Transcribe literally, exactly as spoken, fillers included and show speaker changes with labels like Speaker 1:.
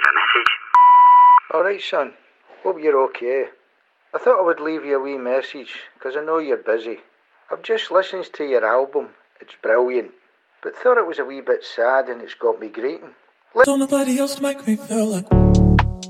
Speaker 1: a message.
Speaker 2: Alright, son. Hope you're okay. I thought I would leave you a wee message, because I know you're busy. I've just listened to your album. It's brilliant. But thought it was a wee bit sad and it's got me greeting.
Speaker 3: Don't nobody else make me feel like